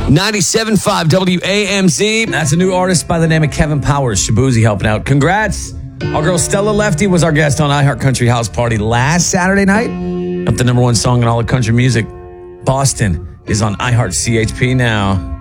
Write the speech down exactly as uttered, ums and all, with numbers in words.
ninety-seven point five W A M Z. That's a new artist by the name of Kevin Powers. Shabuzi helping out. Congrats. Our girl Stella Lefty was our guest on iHeart Country House Party last Saturday night. Up the number one song in all of country music. Boston is on iHeart C H P now.